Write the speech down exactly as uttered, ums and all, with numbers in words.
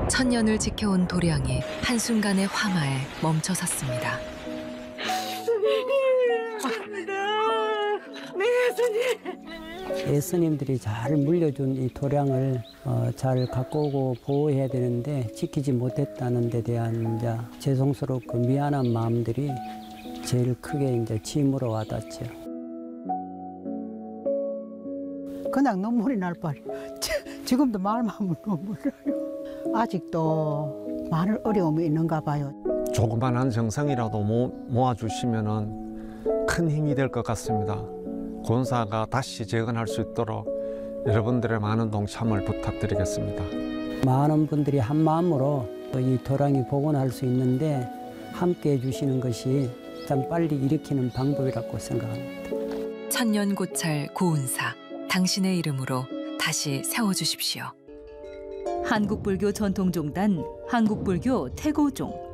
천년을 지켜온 도량이 한순간의 화마에 멈춰섰습니다. 예수님들이 잘 물려준 이 도량을 어, 잘 갖고 오고 보호해야 되는데 지키지 못했다는 데 대한 이제 죄송스럽고 미안한 마음들이 제일 크게 이제 짐으로 와닿죠. 그냥 눈물이 날 뻔. 지금도 말만 하면 눈물 나요. 아직도 많은 어려움이 있는가 봐요. 조그만한 정성이라도 모, 모아주시면 큰 힘이 될 것 같습니다. 권사가 다시 재건할 수 있도록 여러분들의 많은 동참을 부탁드리겠습니다. 많은 분들이 한 마음으로 이 도량이 복원할 수 있는데 함께 해주시는 것이 참 빨리 일으키는 방법이라고 생각합니다. 천년 고찰 고운사, 당신의 이름으로 다시 세워주십시오. 한국불교 전통종단 한국불교 태고종